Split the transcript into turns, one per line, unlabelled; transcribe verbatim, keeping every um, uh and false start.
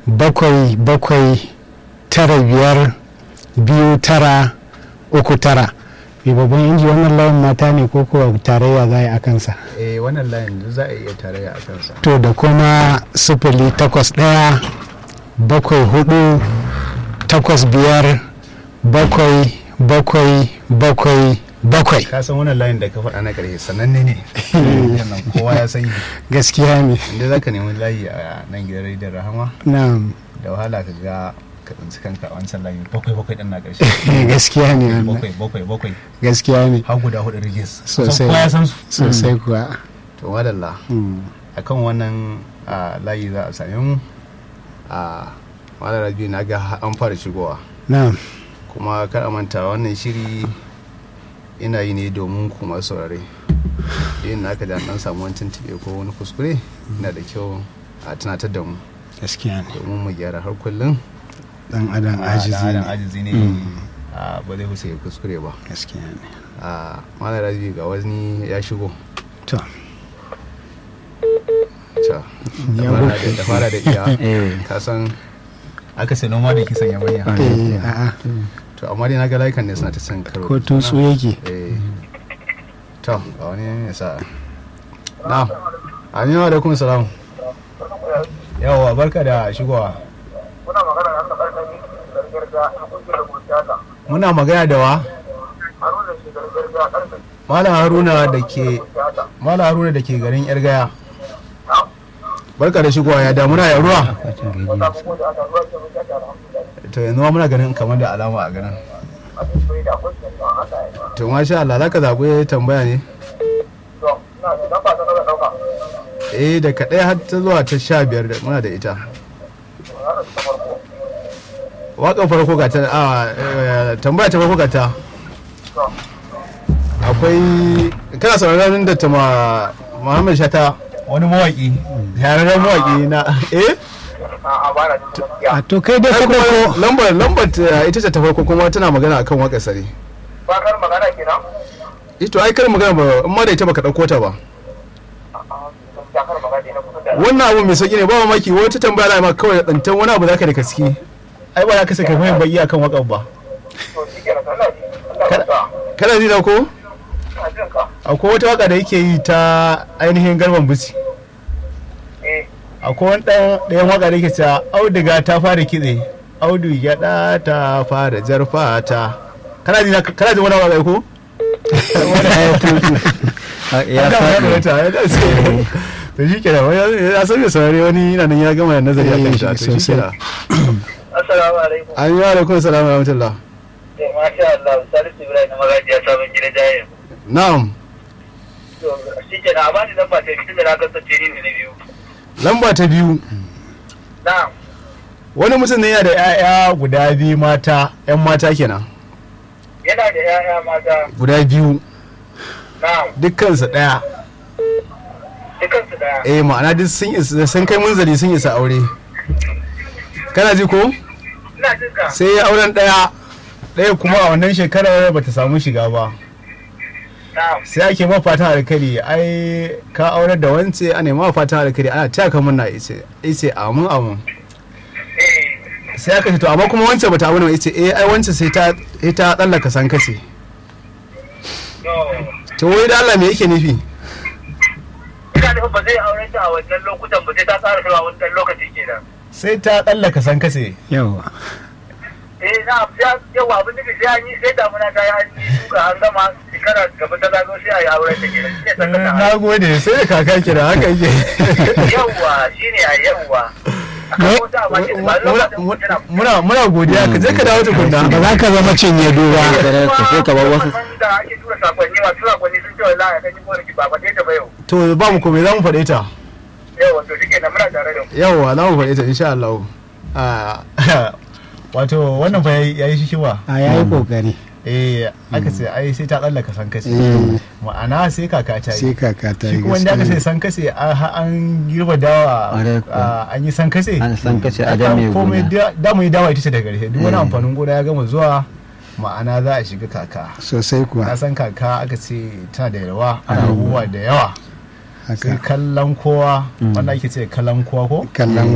bakwai bakwai tara biyar biyu tara uku tara. mai babban inji wannan layin mata ne ko kuwa tarayya za a yi a kansa?
eh wannan layin za a iya tarayya a kansa.
To da kuma sifili takwas ɗaya bakwai hudu takwas biyar bakwai bakwai bakwai bakwai.
Ka san wannan layin da ka faɗa na ƙarshe sananne ne. Wannan kowa ya sani.
Gaskiya ne.
Inda za ka nemi layi a nan gidan rediyon Rahama.
Na'am.
Da wahala ka ga ka tsinci kanka a wancan layi bakwai bakwai ɗin na ƙarshe.
Gaskiya ne wannan.
Bakwai bakwai bakwai.
Gaskiya ne.
Har guda hudu rigis.
Sosai.
Kowa ya san su.
Sosai kuwa.
To wadalla. Akan wannan layi za a same mu a Malam Rabiu na ga an fara shigowa.
Na'am.
Kuma kar a manta wannan shiri ina yi ne domin ku masu saurare. Yin naka da an samu wani tuntube ko wani kuskure yana da kyau a tunatar da mu.
Gaskiya ne.
Domin mu gyara har kullum.
Dan adam ajizi ne.
Dan ajizi ne. Ba zai husa ya kuskure ba.
Gaskiya ne.
A Malam Rabiu ga wani ya shigo.
To.
Ta. Da fara da iya. Ka san aka sai noma da kisan ya bayyana.
Eh a'a.
To amma dai na ga laikan ne suna ta san karo.
Ko tutsu yake.
Eh. To ga wani ya sa. Na'am. Aminu alaikum salam. Yawa barka da shigowa.
Muna magana da karkani gargarga a kungiyar mutata.
Muna magana da wa?
Haruna shi gargarga karkani.
Malam Haruna da ke Malam Haruna da ke garin Yargaya. Barka da shigowa ya damuna ya ruwa. To yanzu ma muna ganin kamar da alama a ganin. To masha Allah za ka zaɓi tambaya ne? Eh da kaɗai har ta zuwa ta sha biyar da muna da ita. Waƙar farko ga ta a tambaya ta farko ga ta. Akwai kana sauraron da ta Muhammad Shata wani mawaƙi yararren mawaƙi na eh
A to kai dai ka dauko
lambar lambar ita ce ta farko kuma tana magana akan waƙar sare.
Ba kar magana kenan.
Ito ai kar magana ba amma da ita baka dauko ta ba. Wannan abu mai sauki ne ba mamaki wata tambaya da ma kawai dantan wani abu zaka da kaski. Ai ba za ka saka mai baki akan waƙar ba. Kana ji da ko? Akwai wata waka da yake yi ta ainihin Garban Buci. Akwai wani ɗayan waka da yake cewa auduga ta fara kitse, audu gyaɗa ta fara jarfata. Kana ji kana ji wani waka ko? Ya fara ta ya dace. To shi kenan ya san me saurare wani yana nan ya gama nazari akan shi to shi kenan.
Assalamu alaikum.
Amin wa alaikum assalam wa rahmatullah.
Eh masha Allah Salisu Ibrahim na magajiya sabon gidan jayin.
Na'am.
To shi kenan a bani lamba ta biyu da na kasance ni ne biyu.
Lamba ta biyu.
Na'am.
Wani mutum ne yana da 'ya'ya guda biyu mata, 'yan mata kenan.
Yana da 'ya'ya mata.
Guda biyu.
Na'am.
Dukkansu ɗaya.
Dukkansu ɗaya.
Eh ma'ana duk sun isa sun kai munzali sun isa aure. Kana ji ko?
Ina jin ka.
Sai ya auren ɗaya. Ɗaya kuma a wannan shekarar bata samu shiga ba. Sai ake ma fatan alkari ai ka aurar da wance ana ma fatan alkari ana taya ka murna ice ice amin amin. Sai aka ce to amma kuma wance bata abu ne ice eh ai wance sai ta sai ta tsallaka san kace. To wai da Allah me yake nufi?
Ina nufin ba zai aure ta a wannan lokutan ba sai ta tsara zuwa wannan lokaci kenan.
Sai ta tsallaka san kace.
yawa.
Eh na yawa abin da sai an yi sai damuna ta yi an yi duka an gama shekara gaba ta zago sai a yi auren ta kenan.
Na gode sai da kaka kira haka yake.
Yawwa shine a yawwa.
Muna muna godiya ka je ka dawo tukunna.
Ba za ka zama cinye duba.
Sai ka bar wasu. Da ake tura sakonni masu sakonni sun ce wallahi a kan yi koraki ba ba ta ba yau.
To ba mu komai za mu faɗe ta.
Yawwa to shike na muna tare da mu.
Yawwa za mu faɗe ta insha Allah. Wato wannan fa yayi shi ba.
A yayi kokari.
Eh aka ce ai sai ta tsallaka san kace. Ma'ana sai kaka ta yi.
Sai kaka ta yi.
Shi kuma wanda aka ce san kace an girba dawa an yi san kace.
An san kace a da mai
komai da mu yi dawa ita ce da garshe duk wani amfanin gona ya gama zuwa ma'ana za a shiga kaka.
Sosai kuwa.
Na san kaka aka ce tana da yawa ana abubuwa da yawa. Sai kallon kowa wanda ake ce kallon kowa ko?
Kallon